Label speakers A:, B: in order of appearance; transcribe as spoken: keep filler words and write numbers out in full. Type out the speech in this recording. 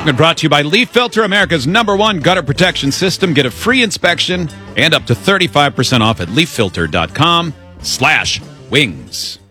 A: segment brought to you by Leaf Filter, America's number one gutter protection system. Get a free inspection and up to thirty-five percent off at leaf filter dot com slash wings.